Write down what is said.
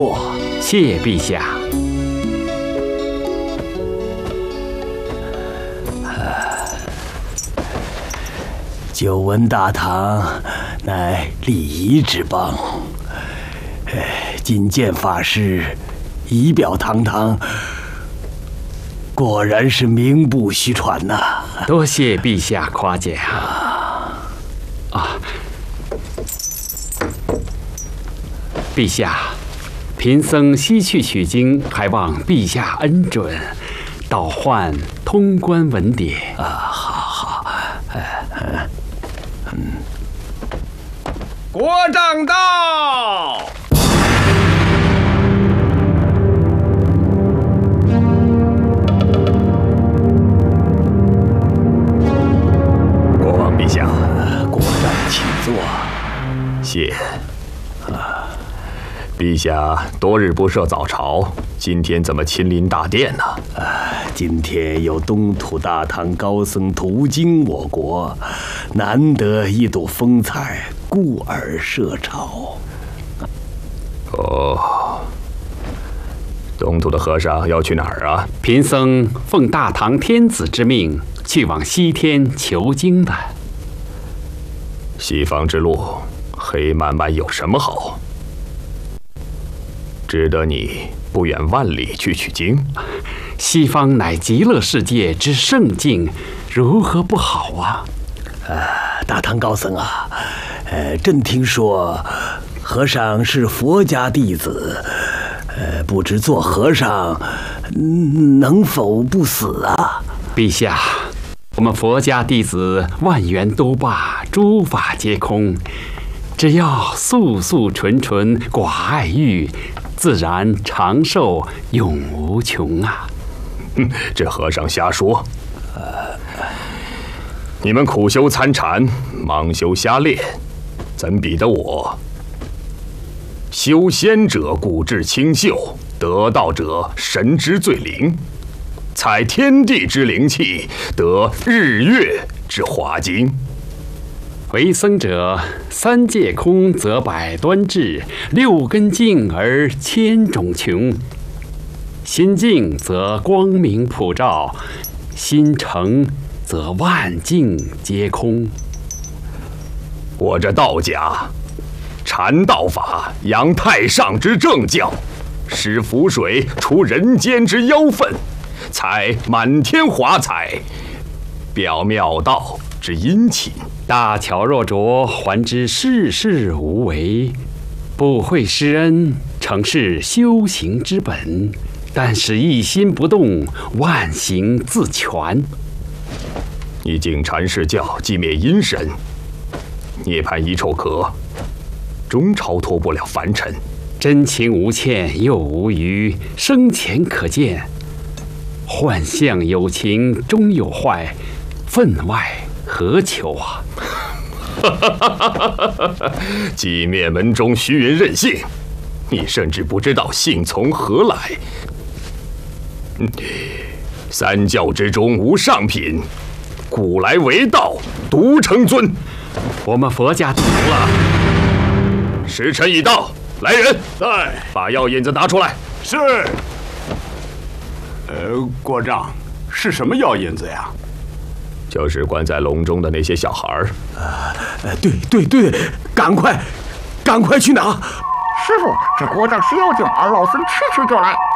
谢陛下。 久闻大唐乃礼仪之邦，今见法师仪表堂堂，果然是名不虚传呐！ 多谢陛下夸奖。陛下，贫僧西去取经，还望陛下恩准，倒换通关文牒。 好， 国丈到。 国王陛下， 国丈请坐。 谢。陛下多日不设早朝，今天怎么亲临大殿呢？ 今天有东土大唐高僧途经我国，难得一睹风采，故而设朝。 东土的和尚要去哪儿啊？ 贫僧奉大唐天子之命，去往西天求经的。 西方之路，黑漫漫有什么好？值得你不远万里去取经？ 西方乃极乐世界之圣境，如何不好啊？ 大唐高僧啊，朕听说和尚是佛家弟子，不知做和尚能否不死啊？ 陛下，我们佛家弟子万缘都罢，诸法皆空，只要素素纯纯，寡爱欲，自然长寿永无穷啊！ 这和尚瞎说。你们苦修参禅，忙修瞎练，怎比得我？修仙者骨质清秀，得道者神之最灵，采天地之灵气，得日月之华精。 为僧者，三界空则百端至，六根净而千种穷。心净则光明普照，心诚则万境皆空。 我这道家，禅道法扬太上之正教，施符水除人间之妖氛，采满天华彩，表妙道之殷勤。 大巧若拙，还知世事无为。不会施恩，诚是修行之本。但使一心不动，万行自全。 你敬禅释教，寂灭阴神，涅槃遗臭壳，终超脱不了凡尘。 真情无欠又无余，生前可见。幻象有情终有坏，分外何求啊！ 寂灭门中虚云任性，你甚至不知道性从何来。三教之中无上品，古来为道，独成尊。 我们佛家懂了。 时辰已到，来人， 在， 把药引子拿出来。 是。国丈，是什么药引子呀？ 就是关在笼中的那些小孩儿。 对，赶快去拿！ 师傅，这国丈吃妖精，俺老孙去就来。